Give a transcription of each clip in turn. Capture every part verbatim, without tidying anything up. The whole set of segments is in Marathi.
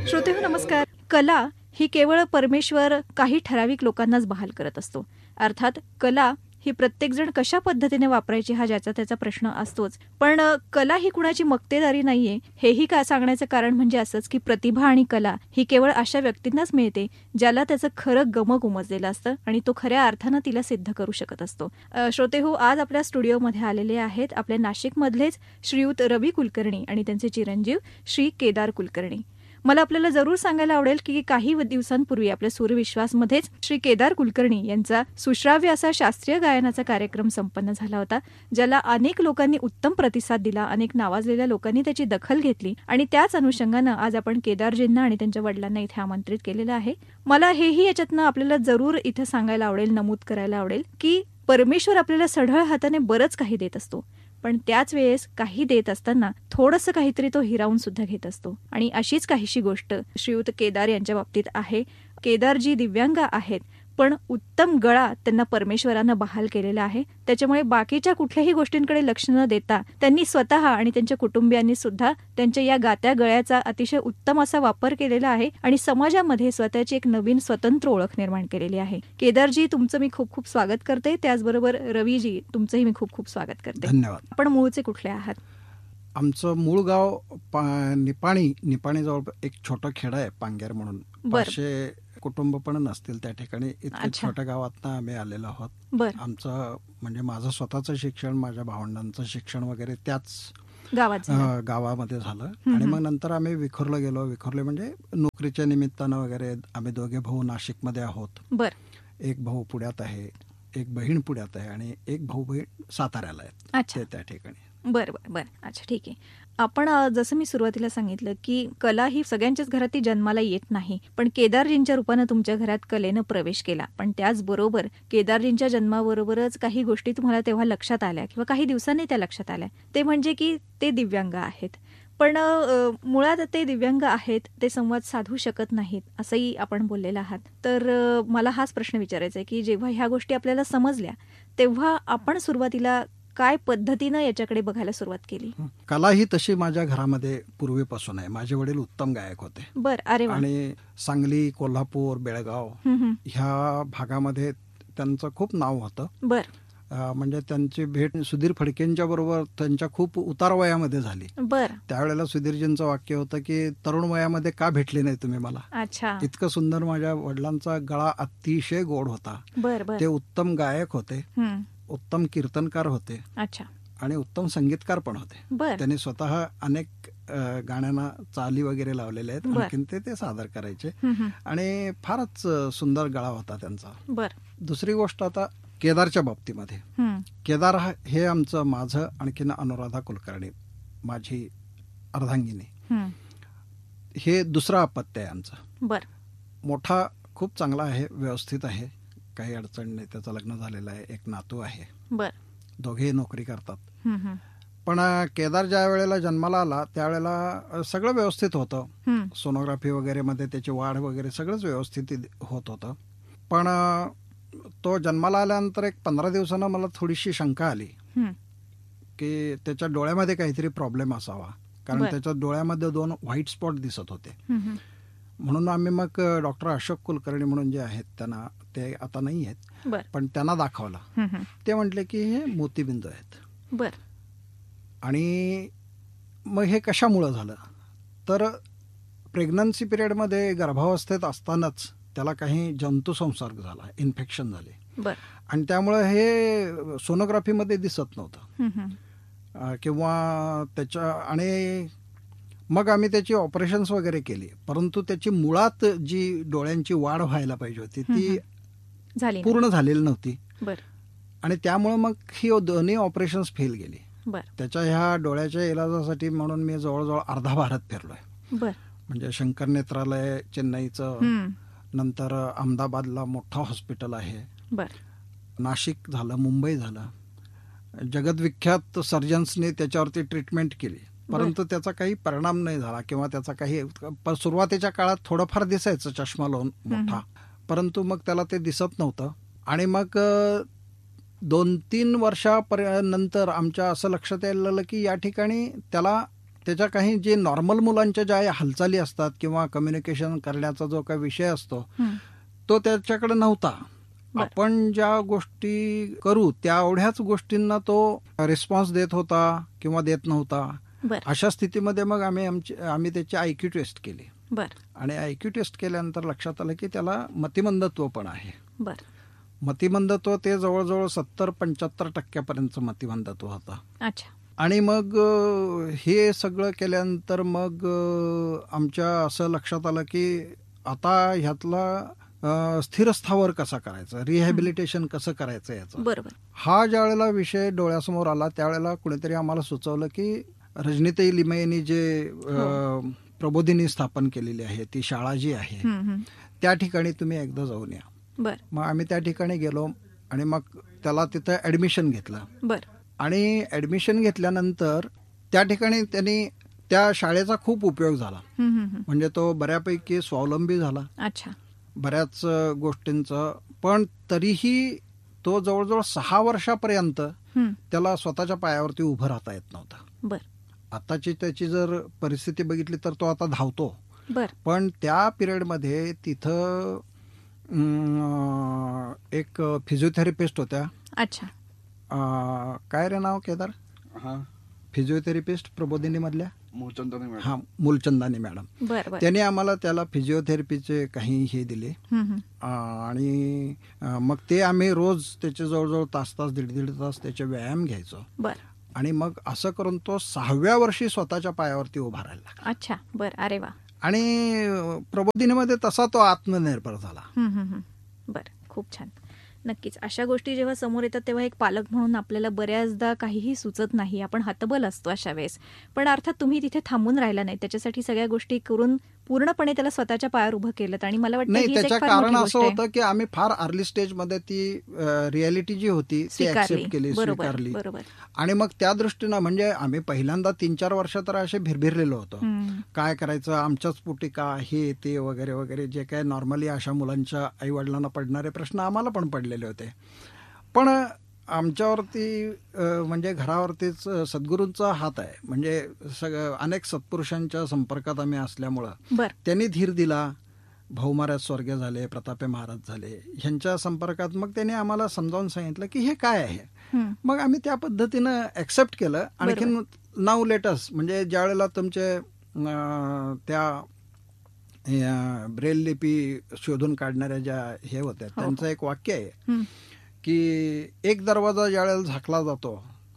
श्रोतेहो नमस्कार. कला ही केवळ परमेश्वर काही ठराविक लोकांनाच बहाल करत असतो. अर्थात कला ही प्रत्येकजण कशा पद्धतीने वापरायची हा ज्याचा त्याचा प्रश्न असतोच. पण कला ही कुणाची मक्तेदारी नाहीये हेही का सांगण्याचं कारण म्हणजे असंच की प्रतिभा आणि कला ही केवळ अशा व्यक्तींनाच मिळते ज्याला त्याचं खरं गमक उमजलेलं असतं आणि तो खऱ्या अर्थानं तिला सिद्ध करू शकत असतो. श्रोतेहो, आज आपल्या स्टुडिओमध्ये आलेले आहेत आपल्या नाशिकमधलेच श्रीयुत रवी कुलकर्णी आणि त्यांचे चिरंजीव श्री केदार कुलकर्णी. मला आपल्याला जरूर सांगायला आवडेल की काही दिवसांपूर्वी आपल्या सूरविश्वासमध्येच श्री केदार कुलकर्णी यांचा सुश्राव्य असा शास्त्रीय गायनाचा कार्यक्रम संपन्न झाला होता, ज्याला अनेक लोकांनी उत्तम प्रतिसाद दिला, अनेक नावाजलेल्या लोकांनी त्याची दखल घेतली आणि त्याच अनुषंगानं आज आपण केदारजींना आणि त्यांच्या वडिलांना इथे आमंत्रित केलेलं आहे. मला हेही याच्यातनं आपल्याला जरूर इथं सांगायला आवडेल, नमूद करायला आवडेल की परमेश्वर आपल्याला सढळ हाताने बरंच काही देत असतो, पण त्याच वेळेस काही देत असताना थोडंसं काहीतरी तो हिरावून सुद्धा घेत असतो. आणि अशीच काहीशी गोष्ट श्रीयुत केदार यांच्या बाबतीत आहे. केदारजी दिव्यांग आहेत, पण उत्तम गळा त्यांना परमेश्वरानं बहाल केलेला आहे. त्याच्यामुळे बाकीच्या कुठल्याही गोष्टींकडे लक्ष न देता त्यांनी स्वतः आणि त्यांच्या कुटुंबियांनी सुद्धा त्यांच्या या गात्या गळ्याचा अतिशय उत्तम असा वापर केलेला आहे आणि समाजामध्ये स्वतःची एक नवीन स्वतंत्र ओळख निर्माण केलेली आहे. केदारजी, तुमचं मी खूप खूप स्वागत करते. त्याचबरोबर रवीजी, तुमचंही मी खूप खूप स्वागत करते. धन्यवाद. आपण मूळचे कुठले आहात? आमचं मूळ गाव निपाणी निपाणी जवळ एक छोटं खेडं आहे पांगेर म्हणून. पाचशे कुटुंब पण नसतील त्या ठिकाणी. इतक्या छोट्या गावातनं आम्ही आलेलो आहोत. आमचं म्हणजे माझं स्वतःचं शिक्षण, माझ्या भावंडांचं शिक्षण वगैरे त्याच गावात गावामध्ये झालं. आणि मग नंतर आम्ही विखुरला गेलो. विखुरले म्हणजे नोकरीच्या निमित्तानं वगैरे. आम्ही दोघे भाऊ नाशिकमध्ये आहोत. एक भाऊ पुण्यात आहे, एक बहीण पुण्यात आहे आणि एक भाऊ बहीण साताऱ्याला आहेत त्या ठिकाणी. बरं बरं बरं अच्छा, ठीक आहे. आपण जसं मी सुरुवातीला सांगितलं की कला ही सगळ्यांच्याच घरात ती जन्माला येत नाही, पण केदारजींच्या रूपानं तुमच्या घरात कलेनं प्रवेश केला. पण त्याचबरोबर केदारजींच्या जन्माबरोबरच काही गोष्टी तुम्हाला तेव्हा लक्षात आल्या किंवा काही दिवसांनी त्या लक्षात आल्या. ते म्हणजे की ते दिव्यांग आहेत, पण मुळात ते दिव्यांग आहेत, ते संवाद साधू शकत नाहीत असंही आपण बोललेलं आहात. तर मला हाच प्रश्न विचारायचा आहे की जेव्हा ह्या गोष्टी आपल्याला समजल्या तेव्हा आपण सुरुवातीला काय पद्धतीनं याच्याकडे बघायला सुरुवात केली? कला ही तशी माझ्या घरामध्ये पूर्वीपासून आहे. माझे वडील उत्तम गायक होते. बर अरे आणि सांगली, कोल्हापूर, बेळगाव ह्या भागामध्ये त्यांचं खूप नाव होतं. बर म्हणजे त्यांची भेट सुधीर फडकेंच्या बरोबर त्यांच्या खूप उतार वयामध्ये झाली. बर त्यावेळेला सुधीरजींचं वाक्य होतं की तरुण वयामध्ये का भेटले नाही तुम्ही मला. अच्छा. इतकं सुंदर. माझ्या वडिलांचा गळा अतिशय गोड होता. बर बर ते उत्तम गायक होते, उत्तम कीर्तनकार होते. अच्छा. आणि उत्तम संगीतकार पण होते. त्यांनी स्वतः अनेक गाण्यांना चाली वगैरे लावलेले आहेत. आणखीन ते ते सादर करायचे आणि फारच सुंदर गळा होता त्यांचा. बर दुसरी गोष्ट आता केदारच्या बाबतीमध्ये. केदार हे आमचं, माझं आणखीन अनुराधा कुलकर्णी माझी अर्धांगिनी, हे दुसरं अपत्य आहे आमचं. बर मोठा खूप चांगला आहे, व्यवस्थित आहे, काही अडचण नाही. त्याचं लग्न झालेलं आहे, एक नातू आहे. बर दोघेही नोकरी करतात. पण केदार ज्या वेळेला जन्माला आला त्यावेळेला सगळं व्यवस्थित होतं. सोनोग्राफी वगैरे मध्ये त्याची वाढ वगैरे सगळंच व्यवस्थित होत होतं. पण तो जन्माला आल्यानंतर एक पंधरा दिवसानं मला थोडीशी शंका आली की त्याच्या डोळ्यामध्ये काहीतरी प्रॉब्लेम असावा, कारण त्याच्या डोळ्यामध्ये दोन व्हाईट स्पॉट दिसत होते. म्हणून आम्ही मग डॉक्टर अशोक कुलकर्णी म्हणून जे आहेत, त्यांना, ते आता नाही आहेत, पण त्यांना दाखवला. ते म्हटले की हे मोतीबिंदू आहेत. बर आणि मग हे कशामुळं झालं तर प्रेग्नन्सी पिरियडमध्ये गर्भावस्थेत असतानाच त्याला काही जंतू संसर्ग झाला, इन्फेक्शन झाले. आणि त्यामुळं हे सोनोग्राफीमध्ये दिसत नव्हतं किंवा त्याच्या. आणि मग आम्ही त्याची ऑपरेशन्स वगैरे केली, परंतु त्याची मुळात जी डोळ्यांची वाढ व्हायला पाहिजे होती ती पूर्ण झालेली नव्हती. आणि त्यामुळे मग ही दोन्ही ऑपरेशन्स फेल गेली. त्याच्या ह्या डोळ्याच्या इलाजासाठी म्हणून मी जवळजवळ अर्धा भारत फिरलोय. म्हणजे शंकर नेत्रालय चेन्नईचं, नंतर अहमदाबादला मोठं हॉस्पिटल आहे, नाशिक झालं, मुंबई झालं. जगदविख्यात सर्जन्सने त्याच्यावरती ट्रीटमेंट केली, परंतु त्याचा काही परिणाम नाही झाला किंवा त्याचा काही. सुरुवातीच्या काळात थोडंफार दिसायचं चष्मा लावून मोठा, परंतु मग त्याला ते दिसत नव्हतं. आणि मग दोन तीन वर्षानंतर आमच्या असं लक्षात यायला लागलं की या ठिकाणी त्याला त्याच्या काही जे नॉर्मल मुलांच्या ज्या हालचाली असतात किंवा कम्युनिकेशन करण्याचा जो काही विषय असतो तो त्याच्याकडे नव्हता. आपण ज्या गोष्टी करू त्या एवढ्याच गोष्टींना तो रिस्पॉन्स देत होता किंवा देत नव्हता. अशा स्थितीमध्ये मग आम्ही आमची आम्ही त्याची आयक्यू टेस्ट केली. आणि आयक्यू टेस्ट केल्यानंतर लक्षात आलं की त्याला मतिमंदत्व पण आहे. मतिमंदत्व ते जवळजवळ सत्तर पंच्याहत्तर टक्क्यापर्यंत मतिमंदत्व होता. आणि मग हे सगळं केल्यानंतर मग आमच्या असं लक्षात आलं की आता ह्यातला स्थिरस्थावर कसा करायचा, रिहॅबिलिटेशन कसं करायचं याचं. बरोबर. हा ज्या वेळेला विषय डोळ्यासमोर आला त्यावेळेला कुणीतरी आम्हाला सुचवलं की रजनीताई लिमये यांनी जे प्रबोधिनी स्थापन केलेली आहे ती शाळा जी आहे त्या ठिकाणी तुम्ही एकदा जाऊन या. मग आम्ही त्या ठिकाणी गेलो आणि मग त्याला तिथं ऍडमिशन घेतलं. आणि ऍडमिशन घेतल्यानंतर त्या ठिकाणी त्यांनी त्या शाळेचा खूप उपयोग झाला. म्हणजे तो बऱ्यापैकी स्वावलंबी झाला बऱ्याच गोष्टींचा. पण तरीही तो जवळजवळ सहा वर्षापर्यंत त्याला स्वतःच्या पायावरती उभं राहता येत नव्हतं. आताची त्याची जर परिस्थिती बघितली तर तो आता धावतो. पण त्या पिरियडमध्ये तिथं एक फिजिओथेरपिस्ट होत्या. अच्छा. काय रे नाव केदार? फिजिओथेरपिस्ट प्रबोधिनी मधल्या हा मूलचंदानी मॅडम. त्यांनी आम्हाला त्याला फिजिओथेरपीचे काही हे दिले. आणि मग ते आम्ही रोज त्याचे जवळजवळ तास तास दीड दीड तास त्याचे व्यायाम घ्यायचो. आणि मग असं करून तो सहाव्या वर्षी स्वतःच्या पायावरती उभा राहिला. अच्छा. बरं. अरे वा. आणि प्रबोधिनीमध्ये तसा तो आत्मनिर्भर झाला. बर. खूप छान. नक्कीच अशा गोष्टी जेव्हा समोर येतात तेव्हा एक पालक म्हणून आपल्याला बऱ्याचदा काहीही सुचत नाही, आपण हतबल असतो अशा वेळेस. पण अर्थात तुम्ही तिथे थांबून राहिला नाही, त्याच्यासाठी सगळ्या गोष्टी करून पूर्णपणे त्याला स्वतःच्या पायावर उभं केलं. आणि मला वाटतं त्याचं कारण असं होतं की आम्ही फार अर्ली स्टेज मध्ये ती रियालिटी जी होती ती ऍक्सेप्ट केली, स्वीकारली. आणि मग त्या दृष्टीनं म्हणजे आम्ही पहिल्यांदा तीन चार वर्ष तर असे भिरभिरलेलो होतो, काय करायचं आमच्याच पोटी का हे ते वगैरे वगैरे जे काय नॉर्मली अशा मुलांच्या आई वडिलांना पडणारे प्रश्न आम्हाला पण पडलेले होते. पण आमच्यावरती म्हणजे घरावरतीच सद्गुरूंचा हात आहे. म्हणजे सगळं अनेक सत्पुरुषांच्या संपर्कात आम्ही असल्यामुळं त्यांनी धीर दिला. भाऊ महाराज स्वर्गीय झाले, प्रतापे महाराज झाले, ह्यांच्या संपर्कात मग त्यांनी आम्हाला समजावून सांगितलं की हे काय आहे. मग आम्ही त्या पद्धतीनं ऍक्सेप्ट केलं. आणखीन नाव लेटस म्हणजे ज्या वेळेला तुमचे त्या ब्रेल लिपी शोधून काढणाऱ्या ज्या हे होत्या त्यांचं एक वाक्य आहे की एक दरवाजा ज्यावेळेला झाकला जातो,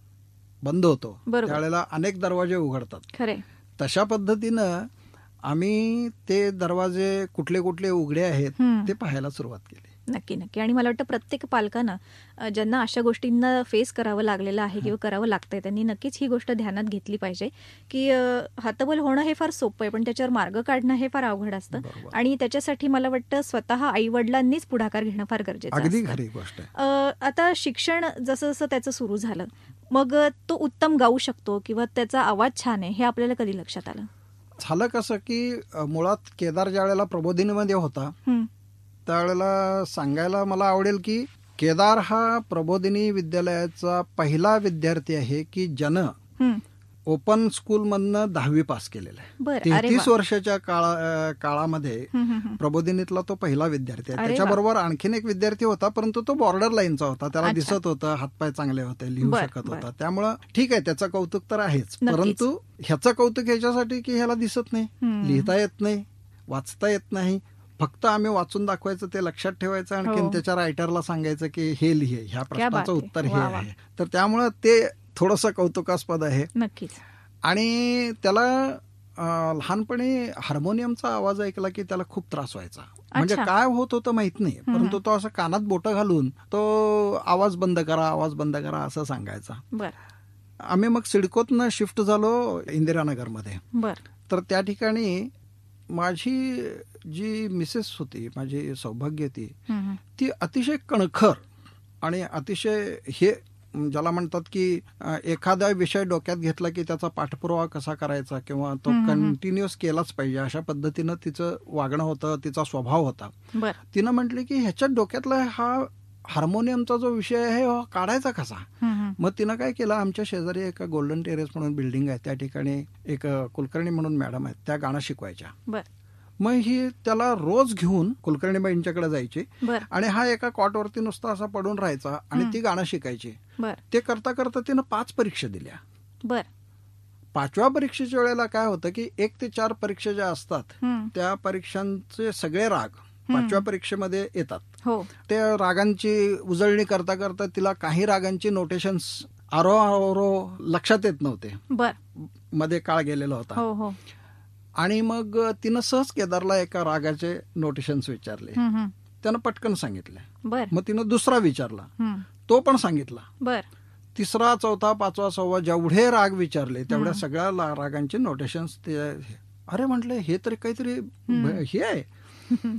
बंद होतो, त्यावेळेला अनेक दरवाजे उघडतात. तशा पद्धतीनं आम्ही ते दरवाजे कुठले कुठले उघडे आहेत ते पाहायला सुरुवात केली. नक्की नक्की. आणि मला वाटतं प्रत्येक पालकानं ज्यांना अशा गोष्टींना फेस करावं लागलेलं आहे किंवा करावं लागतंय त्यांनी नक्कीच ही गोष्ट ध्यानात घेतली पाहिजे की हतबल होणं हे फार सोपं आहे, पण त्याच्यावर मार्ग काढणं हे फार अवघड असतं. आणि त्याच्यासाठी मला वाटतं स्वतः आई वडिलांनीच पुढाकार घेणं फार गरजेचं आहे. अगदी खरी गोष्ट आहे. आता शिक्षण जसं जसं त्याचं सुरू झालं मग तो उत्तम गाऊ शकतो किंवा त्याचा आवाज छान आहे हे आपल्याला कधी लक्षात आलं? झालं कसं की मुळात केदार ज्या वेळेला प्रबोधिनीमध्ये होता त्यावेळेला सांगायला मला आवडेल की केदार हा प्रबोधिनी विद्यालयाचा पहिला विद्यार्थी आहे की ज्यानं ओपन स्कूल मधनं दहावी पास केलेलं आहे. तेहतीस वर्षाच्या काळा काळामध्ये प्रबोधिनीतला तो पहिला विद्यार्थी आहे. त्याच्याबरोबर आणखीन एक विद्यार्थी होता परंतु तो बॉर्डर लाईनचा होता, त्याला दिसत होतं, हातपाय चांगले होते, लिहू शकत होता. त्यामुळं ठीक आहे त्याचं कौतुक तर आहेच, परंतु ह्याचं कौतुक ह्याच्यासाठी की ह्याला दिसत नाही, लिहिता येत नाही, वाचता येत नाही. फक्त आम्ही वाचून दाखवायचं, ते लक्षात ठेवायचं, आणखीन त्याच्या रायटरला सांगायचं की हे लिहे, ह्या प्रश्नाचं उत्तर हे आहे. तर त्यामुळं ते थोडंसं कौतुकास्पद आहे. नक्कीच. आणि त्याला लहानपणी हार्मोनियमचा आवाज ऐकला की त्याला खूप त्रास व्हायचा. म्हणजे काय होत होतं माहित नाही, परंतु तो असं कानात बोटं घालून तो आवाज बंद करा, आवाज बंद करा असं सांगायचा. आम्ही मग सिडकोतनं शिफ्ट झालो इंदिरानगरमध्ये. तर त्या ठिकाणी माझी जी मिसेस होती, माझी सौभाग्यवती, ती अतिशय कणखर आणि अतिशय हे ज्याला म्हणतात की एखादा विषय डोक्यात घेतला की त्याचा पाठपुरावा कसा करायचा किंवा तो कंटिन्युअस केलाच पाहिजे अशा पद्धतीनं तिचं वागणं होतं, तिचा स्वभाव होता. तिनं म्हटले की ह्याच्या डोक्यातला हा हार्मोनियमचा जो विषय आहे काढायचा कसा. मग तिनं काय केलं, आमच्या शेजारी एक गोल्डन टेरेस म्हणून बिल्डिंग आहे, त्या ठिकाणी एक कुलकर्णी म्हणून मॅडम आहेत, त्या गाणं शिकवायच्या. बर मग ही त्याला रोज घेऊन कुलकर्णीबाईंच्याकडे जायची बर आणि हा एका कॉटवरती नुसता असा पडून राहायचा आणि हं. ती गाणं शिकायची. बर ते करता करता तिनं पाच परीक्षा दिल्या. बर पाचव्या परीक्षेच्या वेळेला काय होतं की एक ते चार परीक्षा ज्या असतात हं. त्या परीक्षांचे सगळे राग पाचव्या परीक्षेमध्ये येतात. हो त्या रागांची उजळणी करता करता तिला काही रागांची नोटेशन्स आरो आरो लक्षात येत नव्हते, बर मध्ये काळ गेलेला होता. हो हो आणि मग तिनं सहज केदारला एका रागाचे नोटेशन्स विचारले. हं, हं. त्यानं पटकन सांगितले. बर मग तिनं दुसरा विचारला, हं. तो पण सांगितला. बर तिसरा चौथा पाचवा सहावा जेवढे राग विचारले तेवढ्या सगळ्या ला- रागांचे नोटेशन्स ते. अरे म्हटले हे तरी काहीतरी भ- हे आहे.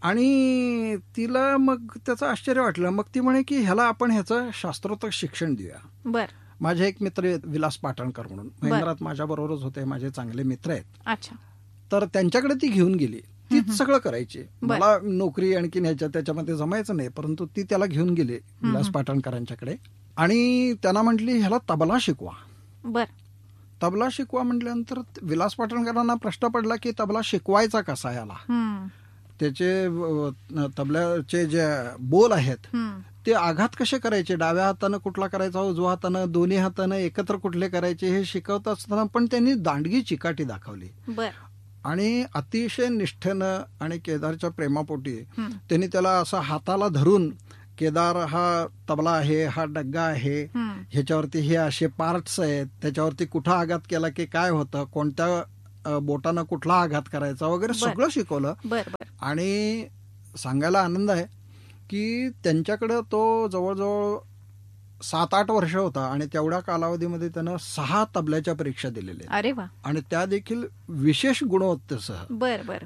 आणि तिला मग त्याचं आश्चर्य वाटलं. मग ती म्हणे की ह्याला आपण ह्याचं शास्त्रोक्त शिक्षण देऊया. बर माझे एक मित्र आहेत विलास पाटणकर म्हणून, महेंद्रात माझ्या बरोबरच होते, माझे चांगले मित्र आहेत. अच्छा तर त्यांच्याकडे ती घेऊन गेली. तीच सगळं करायची. बर. मला नोकरी आणखी ह्याच्या त्याच्यामध्ये जमायचं नाही, परंतु ती त्याला घेऊन गेली विलास पाटणकरांच्याकडे आणि त्यांना म्हटली ह्याला तबला शिकवा. बर तबला शिकवा म्हटल्यानंतर विलास पाटणकरांना प्रश्न पडला की तबला शिकवायचा कसा याला. हं. त्याचे अ, तबल्याचे जे बोल आहेत हं. ते आघात कसे करायचे, डाव्या हातानं कुठला करायचा, उजव्या हातानं, दोन्ही हातानं एकत्र कुठले करायचे हे शिकवत असताना पण त्यांनी दांडगी चिकाटी दाखवली. बर आणि अतिशय निष्ठेनं आणि केदारच्या प्रेमापोटी हं. त्यांनी त्याला असं हाताला धरून, केदार हा तबला आहे, हा डग्गा आहे, हं. ह्याच्यावरती हे असे पार्ट्स आहेत, त्याच्यावरती कुठं आघात केला की काय होतं, कोणत्या अ, बोटानं कुठला आघात करायचा वगैरे बर. सगळं शिकवलं. बर बर आणि सांगायला आनंद आहे की त्यांच्याकडं तो जवळजवळ सात आठ वर्ष होता आणि तेवढ्या कालावधीमध्ये त्यानं सहा तबल्याच्या परीक्षा दिलेल्या आहेत. अरे वा आणि त्या देखील विशेष गुणवत्तेसह. बर बर